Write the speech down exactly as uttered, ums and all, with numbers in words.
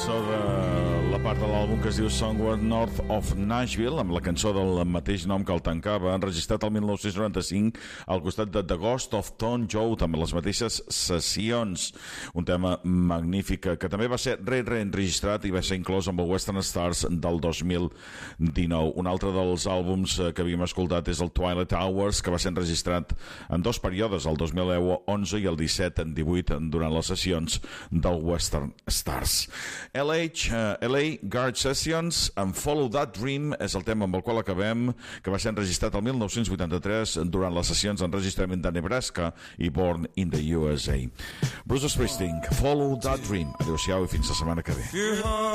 cançó de la part de l'àlbum que es diu Somewhere North of Nashville, amb la cançó del mateix nom que el tancava, enregistrat el dinou noranta-cinc al costat de The Ghost of Tom Joad, amb les mateixes sessions. Un tema magnífic que també va ser re-reenregistrat i va ser inclòs amb el Western Stars del dos mil dinou. Un altre dels àlbums que havíem escoltat és el Twilight Hours, que va ser enregistrat en dos períodes, el dos mil onze i el disset en divuit, durant les sessions del Western Stars. L H, uh, L A Guard Sessions amb Follow That Dream és el tema amb el qual acabem, que va ser enregistrat el dinou vuitanta-tres durant les sessions d'enregistrament de Nebraska i Born in the U S A. Bruce Springsteen, Follow That Dream. Adéu-siau i fins la setmana que ve.